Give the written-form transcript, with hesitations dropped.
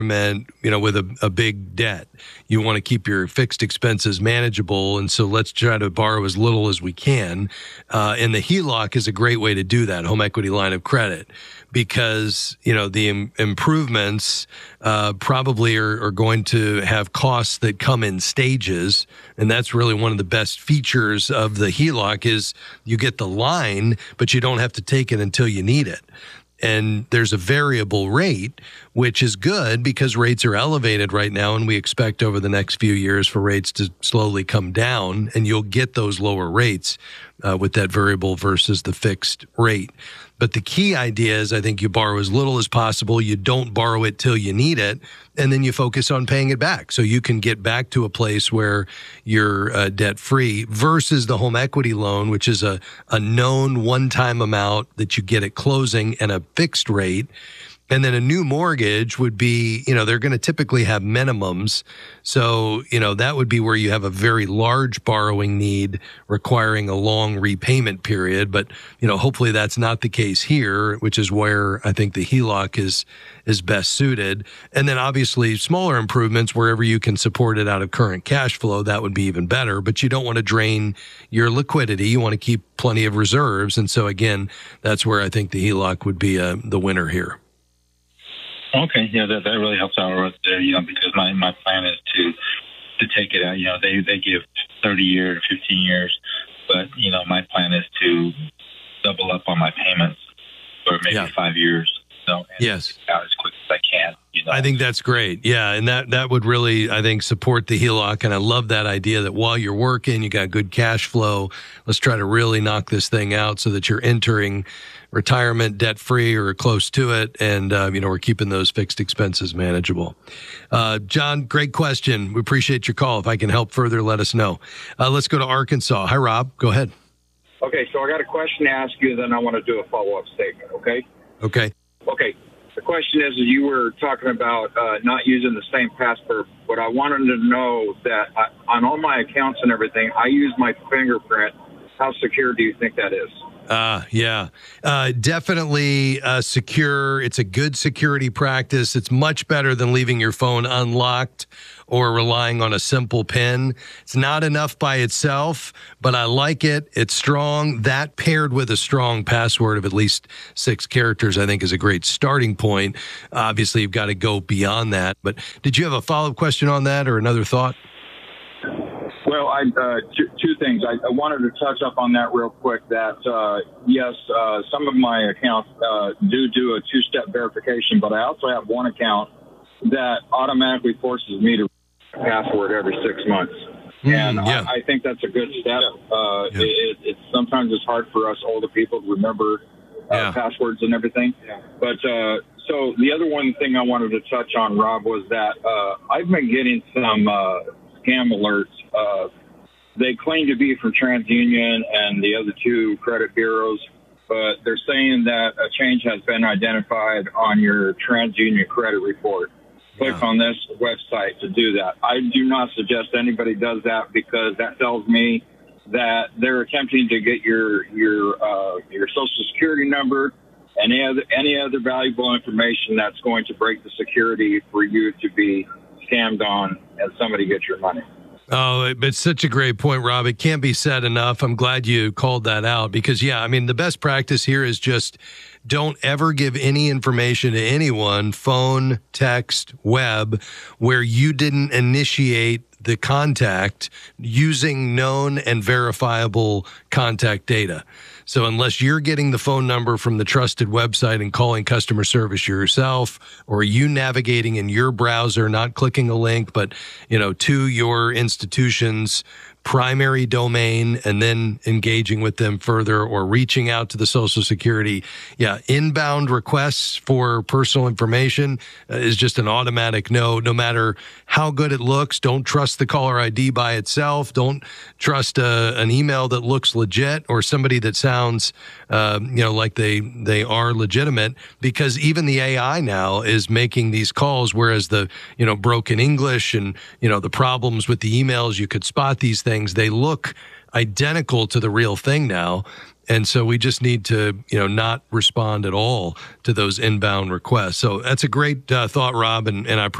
with a big debt. You want to keep your fixed expenses manageable, and so let's try to borrow as little as we can. And the HELOC is a great way to do that, home equity line of credit, because the improvements probably are going to have costs that come in stages, and that's really one of the best features of the HELOC is you get the line, but you don't have to take it until you need it. And there's a variable rate, which is good because rates are elevated right now, and we expect over the next few years for rates to slowly come down, and you'll get those lower rates with that variable versus the fixed rate. But the key idea is I think you borrow as little as possible. You don't borrow it till you need it, and then you focus on paying it back so you can get back to a place where you're debt-free versus the home equity loan, which is a known one-time amount that you get at closing and a fixed rate. And then a new mortgage would be, they're going to typically have minimums. So, that would be where you have a very large borrowing need requiring a long repayment period. But, hopefully that's not the case here, which is where I think the HELOC is best suited. And then obviously smaller improvements wherever you can support it out of current cash flow, that would be even better. But you don't want to drain your liquidity. You want to keep plenty of reserves. And so again, that's where I think the HELOC would be the winner here. Okay, yeah, that really helps out right there, because my plan is to take it out. They give 30 years, 15 years, but, my plan is to double up on my payments for maybe 5 years. So, yes. Out as quick as I can. I think that's great. Yeah, and that would really, I think, support the HELOC. And I love that idea that while you're working, you got good cash flow. Let's try to really knock this thing out so that you're entering retirement debt-free or close to it. And, we're keeping those fixed expenses manageable. John, great question. We appreciate your call. If I can help further, let us know. Let's go to Arkansas. Hi, Rob. Go ahead. Okay, so I got a question to ask you, then I want to do a follow-up statement, okay? Okay. Okay. The question is, you were talking about not using the same password, but I wanted to know that on all my accounts and everything, I use my fingerprint. How secure do you think that is? Definitely secure. It's a good security practice. It's much better than leaving your phone unlocked or relying on a simple PIN. It's not enough by itself, but I like it. It's strong. That paired with a strong password of at least 6 characters, I think is a great starting point. Obviously, you've got to go beyond that. But did you have a follow-up question on that or another thought? Well, two things. I wanted to touch up on that real quick, that, yes, some of my accounts do a 2-step verification, but I also have one account that automatically forces me to password every 6 months. And I think that's a good step. It's sometimes it's hard for us older people to remember passwords and everything. But so the other one thing I wanted to touch on, Rob, was that I've been getting some scam alerts. They claim to be from TransUnion and the other 2 credit bureaus, but they're saying that a change has been identified on your TransUnion credit report. Click on this website to do that. I do not suggest anybody does that because that tells me that they're attempting to get your Social Security number and any other valuable information that's going to break the security for you to be scammed on and somebody gets your money. Oh, it's such a great point, Rob. It can't be said enough. I'm glad you called that out because, the best practice here is just don't ever give any information to anyone, phone, text, web, where you didn't initiate the contact using known and verifiable contact data. So unless you're getting the phone number from the trusted website and calling customer service yourself, or you navigating in your browser, not clicking a link, but, to your institution's primary domain and then engaging with them further or reaching out to the Social Security. Inbound requests for personal information is just an automatic no matter how good it looks. Don't trust the caller ID by itself. Don't trust an email that looks legit or somebody that sounds, like they are legitimate, because even the AI now is making these calls, whereas the, broken English and, the problems with the emails, you could spot these things. They look identical to the real thing now. And so we just need to, not respond at all to those inbound requests. So that's a great thought, Rob, and I appreciate